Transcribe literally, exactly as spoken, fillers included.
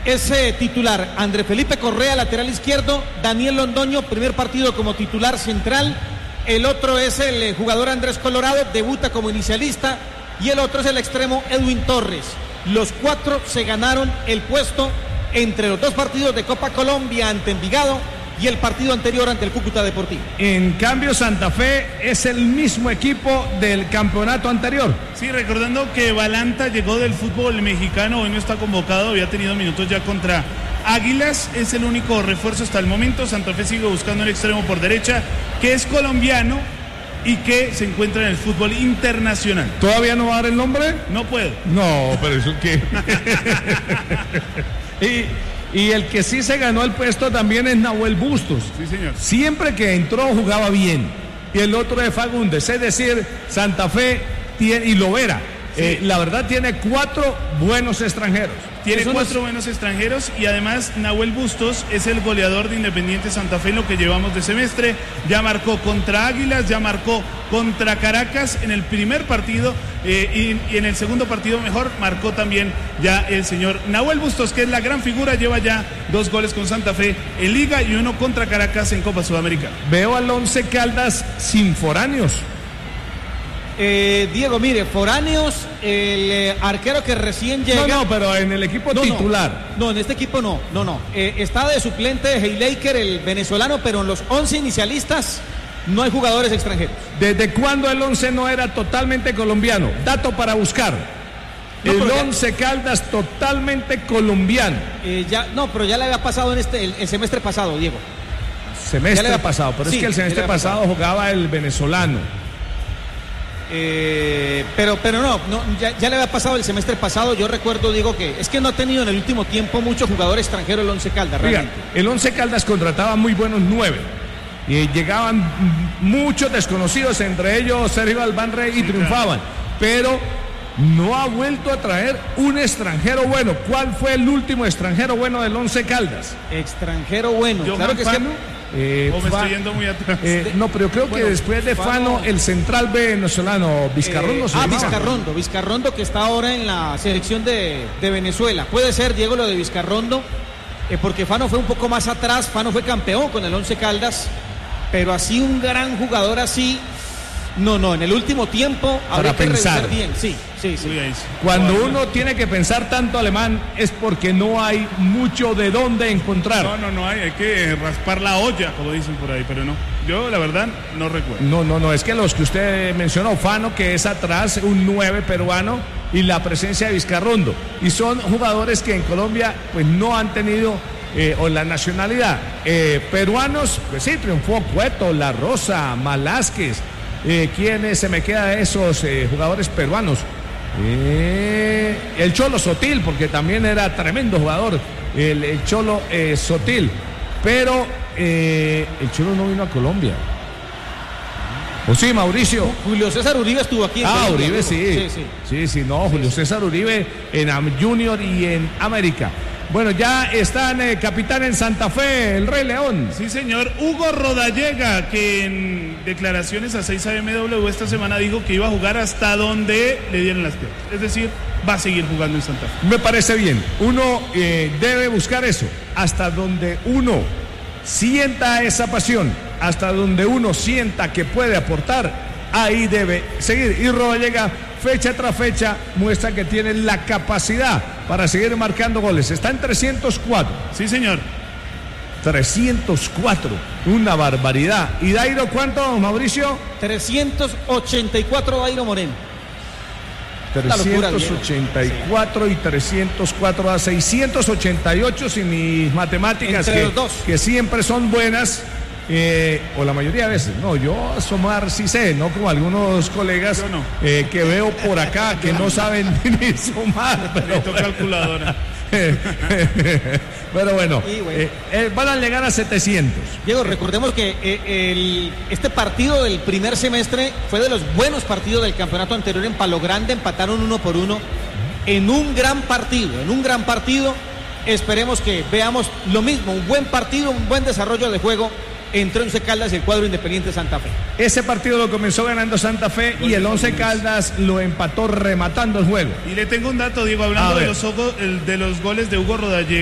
es eh, titular André Felipe Correa, lateral izquierdo, Daniel Londoño, primer partido como titular central, el otro es el eh, jugador Andrés Colorado, debuta como inicialista, y el otro es el extremo Edwin Torres. Los cuatro se ganaron el puesto entre los dos partidos de Copa Colombia ante Envigado y el partido anterior ante el Cúcuta Deportivo. En cambio, Santa Fe es el mismo equipo del campeonato anterior. Sí, recordando que Balanta llegó del fútbol mexicano, hoy no está convocado, había tenido minutos ya contra Águilas, es el único refuerzo hasta el momento. Santa Fe sigue buscando el extremo por derecha, que es colombiano y que se encuentra en el fútbol internacional. ¿Todavía no va a dar el nombre? No puedo. No, pero eso qué. y... Y el que sí se ganó el puesto también es Nahuel Bustos. Sí, señor. Siempre que entró jugaba bien. Y el otro es Fagundes. Es decir, Santa Fe tiene, y Lovera. Sí. Eh, la verdad tiene cuatro buenos extranjeros. Tiene cuatro buenos extranjeros y además Nahuel Bustos es el goleador de Independiente Santa Fe en lo que llevamos de semestre. Ya marcó contra Águilas, ya marcó contra Caracas en el primer partido eh, y, y en el segundo partido mejor marcó también ya el señor Nahuel Bustos, que es la gran figura, lleva ya dos goles con Santa Fe en Liga y uno contra Caracas en Copa Sudamericana. Veo al Once Caldas sin foráneos. Eh, Diego, mire, foráneos, el eh, arquero que recién llega. No, no, pero en el equipo no, titular. No, no, en este equipo no, no, no. Eh, está de suplente de Heilaker, el venezolano, pero en los once inicialistas no hay jugadores extranjeros. ¿Desde cuándo el once no era totalmente colombiano? Dato para buscar. No, el Once ya... Caldas totalmente colombiano. Eh, ya, no, pero ya le había pasado en este el, el semestre pasado, Diego. Semestre había... pasado, pero sí, es que el semestre pasado, pasado jugaba el venezolano. Eh, pero pero no, no ya, ya le había pasado el semestre pasado. Yo recuerdo, digo, que es que no ha tenido en el último tiempo mucho jugador extranjero el Once Caldas. Oiga, el Once Caldas contrataba muy buenos nueve y llegaban muchos desconocidos, entre ellos Sergio Albán Rey, y triunfaban, pero no ha vuelto a traer un extranjero bueno. ¿Cuál fue el último extranjero bueno del Once Caldas? Extranjero bueno, Yo claro que Fano, sí. Eh, o me estoy yendo muy atrás. Eh, no, pero creo bueno, que después de Fano, Fano, el central venezolano, Vizcarrondo. Eh, se ah, llamaba. Vizcarrondo, Vizcarrondo que está ahora en la selección de, de Venezuela. Puede ser, Diego, lo de Vizcarrondo, eh, porque Fano fue un poco más atrás. Fano fue campeón con el Once Caldas, pero así un gran jugador así. No, no, en el último tiempo para que pensar bien. Sí, sí, sí. Cuando uno tiene que pensar tanto alemán es porque no hay mucho de dónde encontrar. No, no, no hay, hay que raspar la olla, como dicen por ahí, pero no. Yo, la verdad, no recuerdo. No, no, no, es que los que usted mencionó, Fano, que es atrás, un nueve peruano, y la presencia de Vizcarrondo. Y son jugadores que en Colombia, pues, no han tenido... Eh, o la nacionalidad. Eh, peruanos, pues sí, triunfó Cueto, La Rosa, Malásquez. Eh, ¿Quién se me queda de esos eh, jugadores peruanos? Eh, el Cholo Sotil, porque también era tremendo jugador, el, el Cholo eh, Sotil. Pero eh, el Cholo no vino a Colombia. ¿O sí, Mauricio? Julio César Uribe estuvo aquí en Ah, Colombia, Uribe sí. Sí, sí. Sí, sí, no, Julio sí, César Uribe en Junior y en América. Bueno, ya están eh, capitán en Santa Fe, el Rey León. Sí, señor. Hugo Rodallega, que en declaraciones a seis A M W esta semana dijo que iba a jugar hasta donde le dieran las piernas. Es decir, va a seguir jugando en Santa Fe. Me parece bien. Uno eh, debe buscar eso. Hasta donde uno sienta esa pasión, hasta donde uno sienta que puede aportar, ahí debe seguir. Y Rodallega, fecha tras fecha, muestra que tiene la capacidad para seguir marcando goles. Está en trescientos cuatro. Sí, señor. trescientos cuatro. Una barbaridad. ¿Y Dairo cuánto, Mauricio? trescientos ochenta y cuatro Dairo Moreno. trescientos ochenta y cuatro y trescientos cuatro a seiscientos ochenta y ocho, si mis matemáticas, entre que, los dos, que siempre son buenas. Eh, o la mayoría de veces, no, yo sumar sí sé, no como algunos colegas no. eh, que veo por acá que no saben ni sumar, pero bueno. calculadora. Pero bueno, bueno. Eh, eh, van a llegar a setecientos. Diego, recordemos que eh, el, este partido del primer semestre fue de los buenos partidos del campeonato anterior en Palo Grande, empataron uno por uno en un gran partido, en un gran partido. Esperemos que veamos lo mismo, un buen partido, un buen desarrollo de juego entre Once Caldas y el cuadro Independiente Santa Fe. Ese partido lo comenzó ganando Santa Fe y el Once Caldas lo empató rematando el juego. Y le tengo un dato, Diego, hablando de los, de los goles de Hugo Rodallega.